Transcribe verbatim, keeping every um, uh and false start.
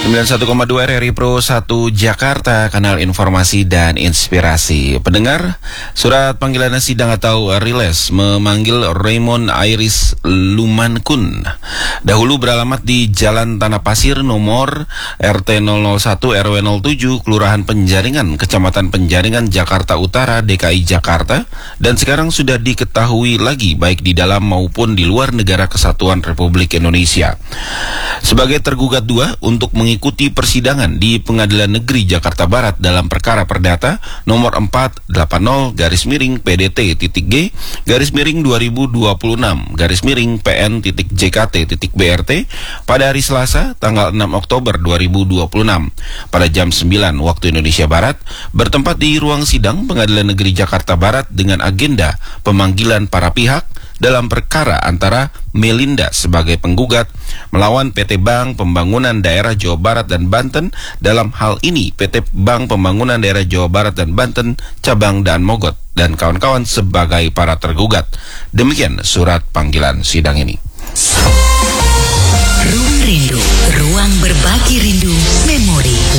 sembilan puluh satu koma dua R R I Pro satu Jakarta, kanal informasi dan inspirasi. Pendengar, surat panggilan sidang atau riles memanggil Raymond Iris Lumankun. Dahulu beralamat di Jalan Tanah Pasir nomor R T nol nol satu R W nol tujuh, Kelurahan Penjaringan, Kecamatan Penjaringan, Jakarta Utara, D K I Jakarta, dan sekarang sudah diketahui lagi baik di dalam maupun di luar negara Kesatuan Republik Indonesia. Sebagai tergugat dua untuk mengikuti persidangan di Pengadilan Negeri Jakarta Barat dalam perkara perdata nomor empat delapan nol garis miring P D T titik G garis miring dua ribu dua puluh enam garis miring P N titik J K T titik B R T pada hari Selasa tanggal enam Oktober dua ribu dua puluh enam pada jam sembilan waktu Indonesia Barat, bertempat di ruang sidang Pengadilan Negeri Jakarta Barat dengan agenda pemanggilan para pihak dalam perkara antara Melinda sebagai penggugat melawan P T Bank Pembangunan Daerah Jawa Barat dan Banten. Dalam hal ini P T Bank Pembangunan Daerah Jawa Barat dan Banten Cabang dan Mogot dan kawan-kawan sebagai para tergugat. Demikian surat panggilan sidang ini.